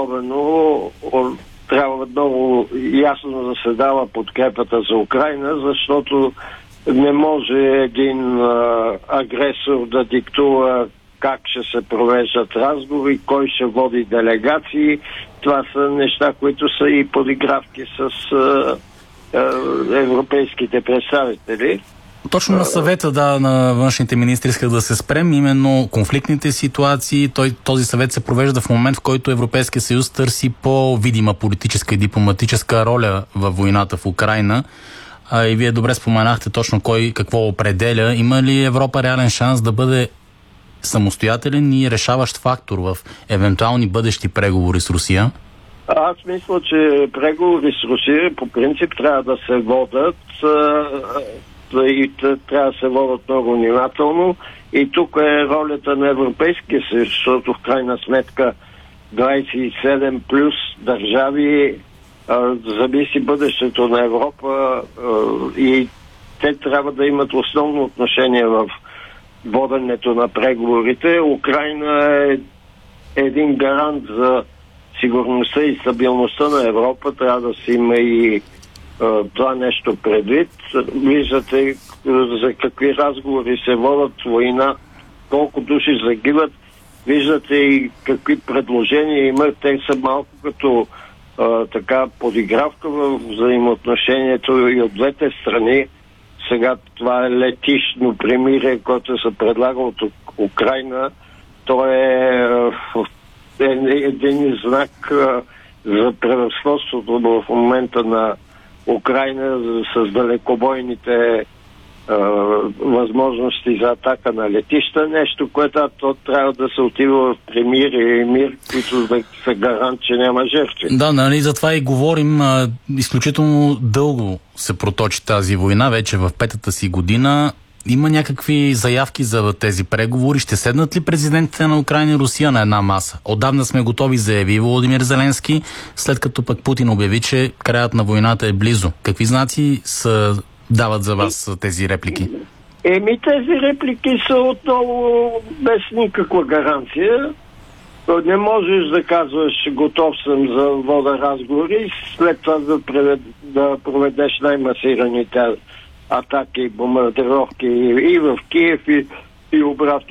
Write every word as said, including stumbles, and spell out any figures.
особено трябва много ясно да се дава подкрепата за Украйна, защото не може един а, агресор да диктува как ще се провеждат разговори, кой ще води делегации. Това са неща, които са и подигравки с а, а, европейските представители. Точно на съвета, да, на външните министри исках да се спрем, именно конфликтните ситуации. Той, този съвет се провежда в момент, в който Европейския съюз търси по-видима политическа и дипломатическа роля във войната в Украйна. А, и вие добре споменахте точно кой какво определя. Има ли Европа реален шанс да бъде самостоятелен и решаващ фактор в евентуални бъдещи преговори с Русия? Аз мисля, че преговори с Русия по принцип трябва да се водят и трябва да се водят много внимателно. И тук е ролята на Европейския съюз, защото в крайна сметка двайсет и седем плюс държави а, зависи бъдещето на Европа а, и те трябва да имат основно отношение в воденето на преговорите. Украйна е един гарант за сигурността и стабилността на Европа. Трябва да си има и а, това нещо предвид. Виждате за какви разговори се водят, война, колко души загиват. Виждате и какви предложения има. Те са малко като а, така подигравка в взаимоотношението и от двете страни. Сега това е летищно примирие, което се предлага от Украйна. То е, е един знак а, за превъзходството в момента на Украйна с далекобойните а, възможности за атака на летища. Нещо, което то трябва да се отива в примирие и мир, които да са гарант, че няма жертви. Да, нали, за това и говорим. А, изключително дълго се проточи тази война, вече в петата си година. Има някакви заявки за тези преговори? Ще седнат ли президентите на Украйна и Русия на една маса? Отдавна сме готови, заяви Володимир Зеленски, след като пък Путин обяви, че краят на войната е близо. Какви знаци са, дават за вас тези реплики? Еми, тези реплики са отново без никаква гаранция. Не можеш да казваш готов съм за вода разговори, след това да, превед, да проведеш най-масираните атаки, бомбардировки и в Киев и, и обратно.